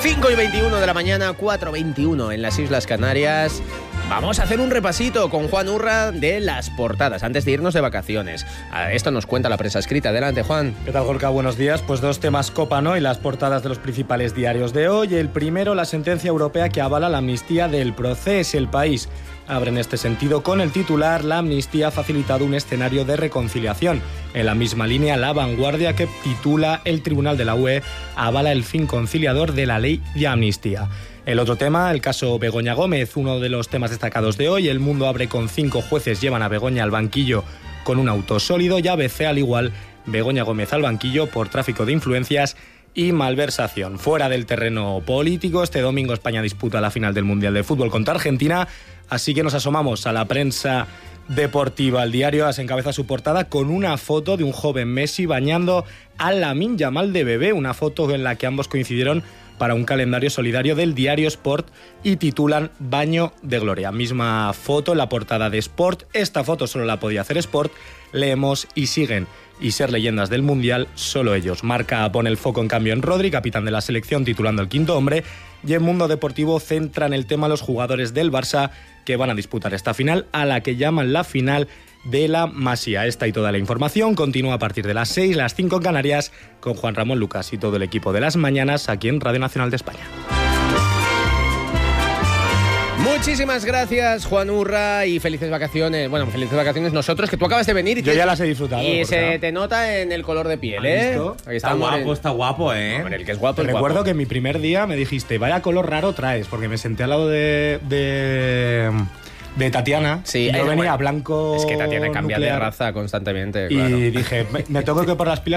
5:21 de la mañana, 4:21 en las Islas Canarias. Vamos a hacer un repasito con Juan Urra de las portadas, antes de irnos de vacaciones. Esto nos cuenta la prensa escrita. Adelante, Juan. ¿Qué tal, Gorka? Buenos días. Pues dos temas copan hoy las portadas de los principales diarios de hoy. El primero, la sentencia europea que avala la amnistía del Procés. El País abre en este sentido con el titular: la amnistía ha facilitado un escenario de reconciliación. En la misma línea, La Vanguardia, que titula: el Tribunal de la UE avala el fin conciliador de la ley de amnistía. El otro tema, el caso Begoña Gómez, uno de los temas destacados de hoy. El Mundo abre con 5 jueces llevan a Begoña al banquillo con un auto sólido, y ABC al igual, Begoña Gómez al banquillo por tráfico de influencias y malversación. Fuera del terreno político, este domingo España disputa la final del Mundial de Fútbol contra Argentina, así que nos asomamos a la prensa deportiva. El diario AS encabeza su portada con una foto de un joven Messi bañando a Lamine Yamal de bebé, una foto en la que ambos coincidieron para un calendario solidario del diario Sport y titulan Baño de Gloria. Misma foto en la portada de Sport. Esta foto solo la podía hacer Sport. Leemos: y siguen y ser leyendas del Mundial solo ellos. Marca pone el foco en cambio en Rodri, capitán de la selección, titulando El quinto hombre, y en Mundo Deportivo centran el tema los jugadores del Barça que van a disputar esta final, a la que llaman la final de la Masía. Esta y toda la información continúa a partir de las 6, las 5 en Canarias, con Juan Ramón Lucas y todo el equipo de Las Mañanas aquí en Radio Nacional de España. Muchísimas gracias, Juan Urra, y felices vacaciones. Bueno, felices vacaciones nosotros, que tú acabas de venir. Y yo ya las he disfrutado. Y se te nota en el color de piel, ¿eh? Ahí está guapo, está guapo, ¿eh? Hombre, el que es guapo es Recuerdo guapo. que mi primer día me dijiste: vaya color raro traes, porque me senté al lado de Tatiana. Sí, y yo venía bueno, blanco. Es que Tatiana cambia nuclear, de raza constantemente, y claro. dije, me tengo que poner las pilas